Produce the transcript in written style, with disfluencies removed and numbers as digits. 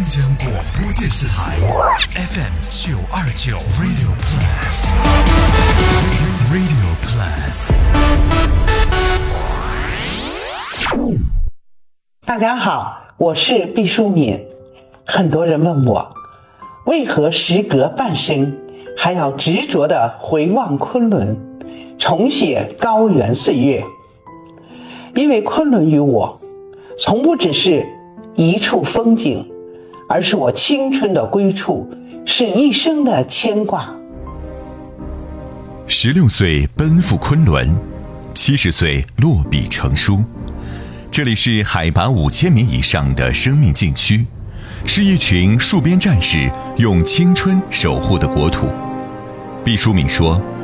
新疆广播电视台 FM 929 Radio Plus。 大家好，我是毕淑敏。很多人问我，为何时隔半生还要执着地回望昆仑，重写高原岁月？因为昆仑于我，从不只是一处风景，而是我青春的归处，是一生的牵挂。 16岁奔赴昆仑，70岁落笔成书。这里是海拔5000米以上的生命禁区，是一群戍边战士用青春守护的国土。毕淑敏说，